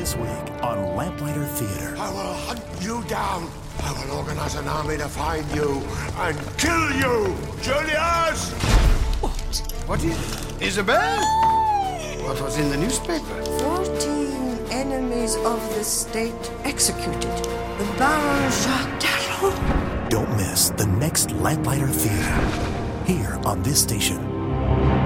this week on Lamplighter Theater. I will hunt you down. I will organize an army to find you and kill you, Julius! What is Isabel? What was in the newspaper? 14 enemies of the state executed. The Baron Jacques Darrow. Don't miss the next Lamplighter Theater here on this station.